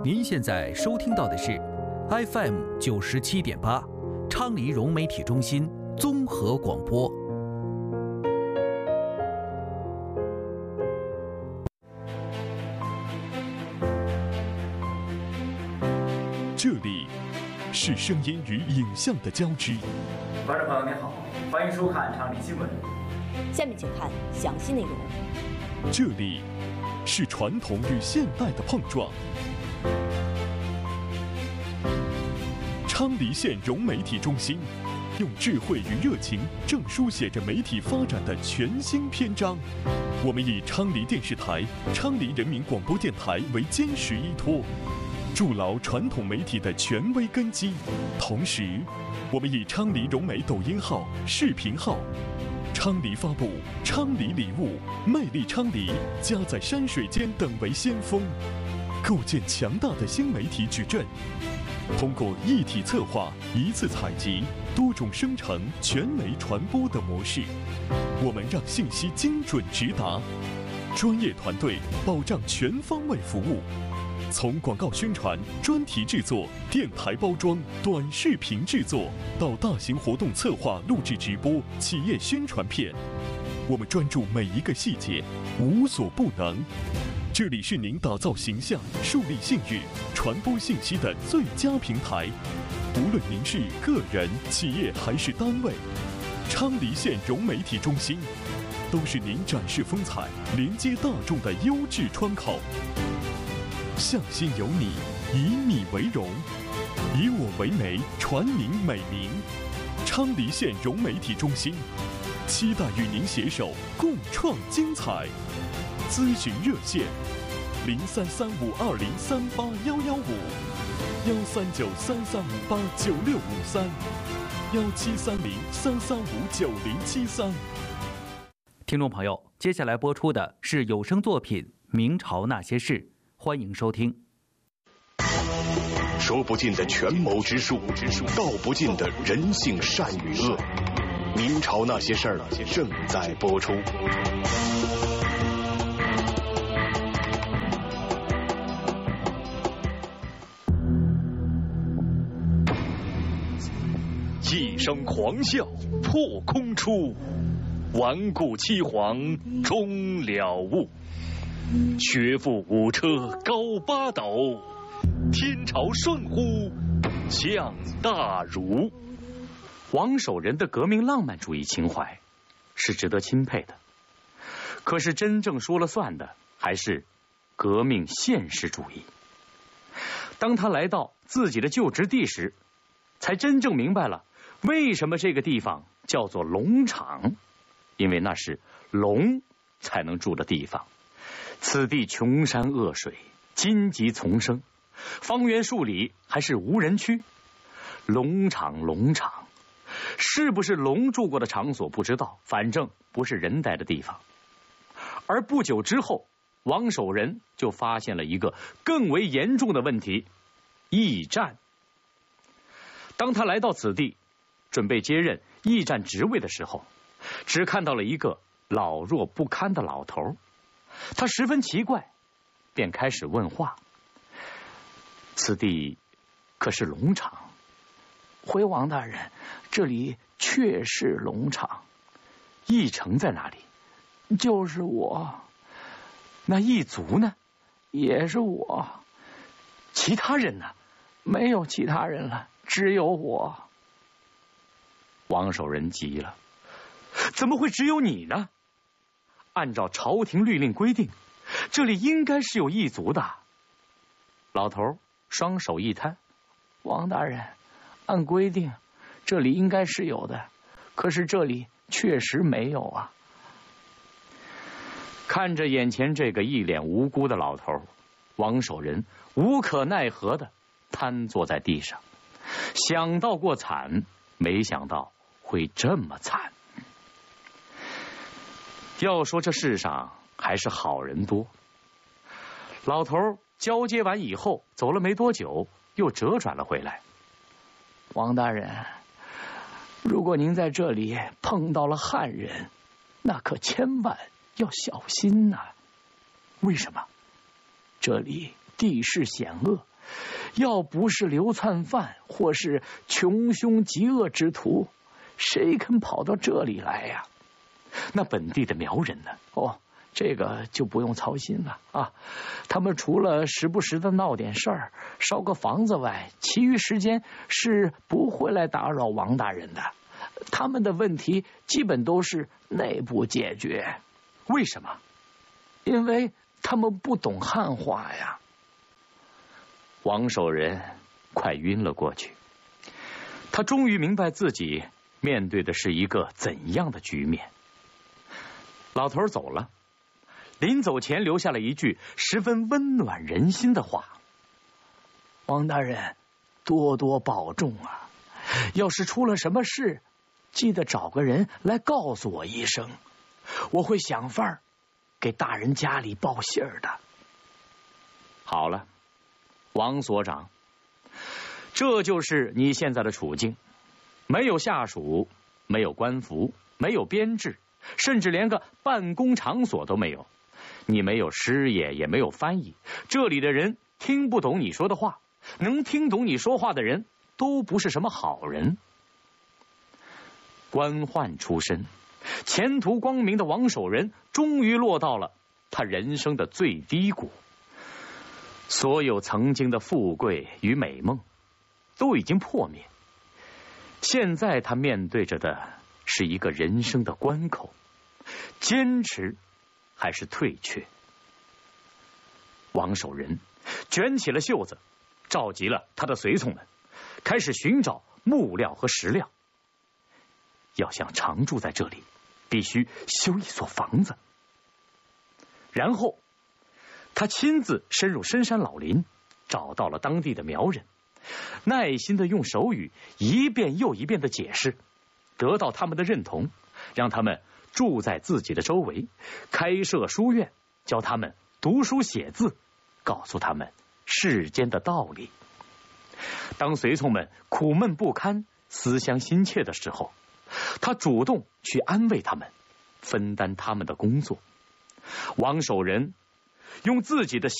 您现在收听到的是 FM 97.8昌黎融媒体中心综合广播。 这里是声音与影像的交织。 观众朋友您好，欢迎收看昌黎新闻。 下面请看详细内容。 这里是传统与现代的碰撞。昌黎县融媒体中心用智慧与热情，正书写着媒体发展的全新篇章。我们以昌黎电视台、昌黎人民广播电台为坚实依托，筑牢传统媒体的权威根基。同时，我们以昌黎融媒抖音号、视频号、昌黎发布、昌黎礼物、魅力昌黎、家在山水间等为先锋，构建强大的新媒体矩阵。通过一体策划、一次采集、多种生成、全媒传播的模式，我们让信息精准直达，专业团队保障全方位服务。从广告宣传、专题制作、电台包装、短视频制作，到大型活动策划、录制直播、企业宣传片，我们专注每一个细节，无所不能。这里是您打造形象、树立信誉、传播信息的最佳平台。无论您是个人、企业还是单位，昌黎县融媒体中心都是您展示风采、连接大众的优质窗口。向心有你，以你为荣，以我为媒，传您美名。昌黎县融媒体中心期待与您携手共创精彩。咨询热线：033520381155，1393389653，173033599073。 听众朋友，接下来播出的是有声作品《明朝那些事》，欢迎收听。 说不尽的权谋之术，道不尽的人性善与恶。明朝那些事儿正在播出。一声狂啸破空出，顽固七皇终了悟。学富五车高八斗，天朝顺乎降大儒。 王守仁的革命浪漫主义情怀是值得钦佩的，可是真正说了算的还是革命现实主义。当他来到自己的就职地时，才真正明白了为什么这个地方叫做龙场，因为那是龙才能住的地方。此地穷山恶水，荆棘丛生，方圆数里还是无人区。龙场，龙场，是不是龙住过的场所不知道，反正不是人待的地方。而不久之后，王守仁就发现了一个更为严重的问题——驿站。当他来到此地准备接任驿站职位的时候，只看到了一个老弱不堪的老头。他十分奇怪，便开始问话：此地可是龙场？回王大人，这里确是龙场。驿丞在哪里？就是我。那驿卒呢？也是我。其他人呢？没有其他人了，只有我。王守仁急了，怎么会只有你呢？按照朝廷律令规定，这里应该是有驿卒的。老头双手一摊：王大人，按规定这里应该是有的，可是这里确实没有啊。看着眼前这个一脸无辜的老头，王守仁无可奈何的瘫坐在地上。想到过惨，没想到会这么惨。要说这世上还是好人多。老头交接完以后走了没多久，又折转了回来。王大人，如果您在这里碰到了汉人，那可千万要小心呐。为什么？这里地势险恶， 要不是流窜犯或是穷凶极恶之徒，谁肯跑到这里来呀？那本地的苗人呢？这个就不用操心了啊。他们除了时不时的闹点事儿，烧个房子外，其余时间是不会来打扰王大人的。他们的问题基本都是内部解决。为什么？因为他们不懂汉话呀。王守仁快晕了过去，他终于明白自己面对的是一个怎样的局面。老头走了，临走前留下了一句十分温暖人心的话：王大人，多多保重啊！要是出了什么事，记得找个人来告诉我一声，我会想法儿给大人家里报信儿的。好了，王所长，这就是你现在的处境，没有下属，没有官服，没有编制，甚至连个办公场所都没有。你没有师爷，也没有翻译，这里的人听不懂你说的话，能听懂你说话的人都不是什么好人。官宦出身，前途光明的王守仁终于落到了他人生的最低谷。所有曾经的富贵与美梦都已经破灭，现在他面对着的是一个人生的关口，坚持还是退却？王守仁卷起了袖子，召集了他的随从们，开始寻找木料和石料。要想常住在这里，必须修一所房子。然后他亲自深入深山老林，找到了当地的苗人，耐心的用手语一遍又一遍的解释，得到他们的认同，让他们住在自己的周围，开设书院，教他们读书写字，告诉他们世间的道理。当随从们苦闷不堪，思乡心切的时候，他主动去安慰他们，分担他们的工作。王守仁用自己的